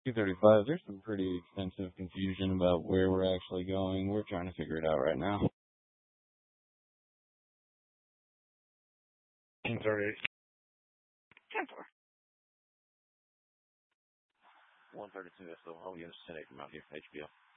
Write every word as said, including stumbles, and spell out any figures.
two thirty-five, there's some pretty extensive confusion about where we're actually going. We're trying to figure it out right now. ten thirty-eight. ten four. one thirty-two, that's the whole unit ten eight from out here, H B O.